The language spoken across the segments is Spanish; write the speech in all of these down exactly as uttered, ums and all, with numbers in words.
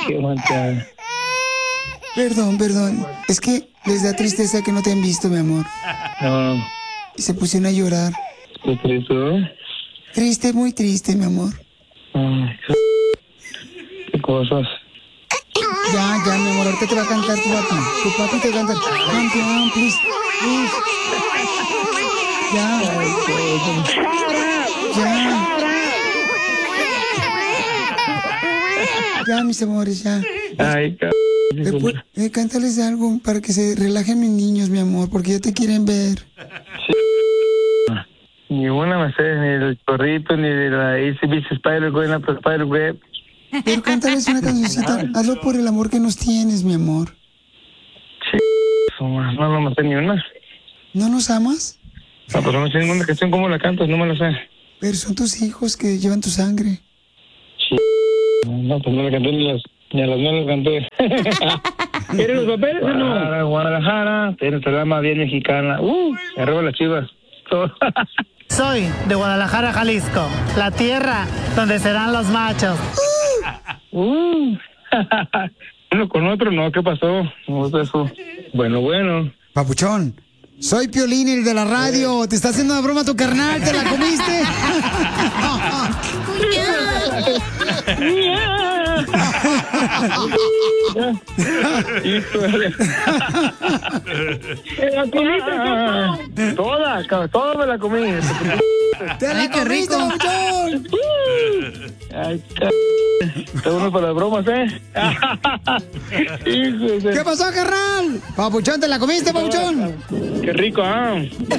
Qué manchada. Perdón, perdón. Es que les da tristeza que no te han visto, mi amor. No, no. Y se pusieron a llorar. Qué triste, ¿eh? Triste, muy triste, mi amor. Ay, qué, qué cosas. Ya, ya, mi amor, ahorita te va a cantar tu papi. Tu papi te va a cantar. Campeón, please, please. Ya. Ya. Ya, mis amores, ya. Ay, c... Después, eh, cántales algo para que se relajen mis niños, mi amor, porque ya te quieren ver. Ni una me sé, ni el chorrito, ni de la A C B C Spider-Web, la Spider-Web. Pero cántales una cancioncita. Hazlo por el amor que nos tienes, mi amor. Sí, no, no me sé ni una. ¿No nos amas? No, pero no sé ninguna canción. ¿Cómo la cantas? No me la sé. Pero son tus hijos que llevan tu sangre. Sí. No, pues no la canté ni las, ni a las no las canté. ¿Quieres los papeles o no? Guadalajara, Guadalajara, tienes el alma bien mexicana. Uh, arriba las Chivas. Soy de Guadalajara, Jalisco, la tierra donde serán los machos. Uh, uno con otro, no, ¿qué pasó? No sé eso. Bueno, bueno. Papuchón, soy Piolín, el de la radio. Te está haciendo una broma tu carnal, ¿te la comiste? ¿La comiste? Toda, toda me la comí. ¡Te la comiste, Papuchón! Ay, c... Está bueno para las bromas, ¿eh? ¿Qué pasó, carnal? Papuchón, ¿te la comiste, Papuchón? Qué rico, ¿ah?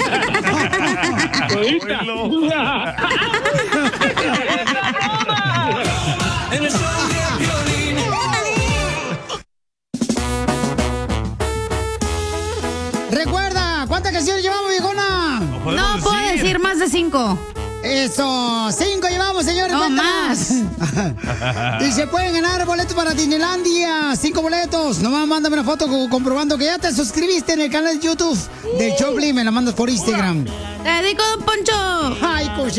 Todita. Recuerda, ¿cuántas canciones llevamos, viejona? No, no puedo decir. decir más de cinco. Eso, cinco llevamos, señores. No más. Y se pueden ganar boletos para Disneylandia. Cinco boletos. Nomás mándame una foto comprobando que ya te suscribiste en el canal de YouTube del Choplin. Me la mandas por Instagram. Te dedico, Don Poncho. Ay, cosita.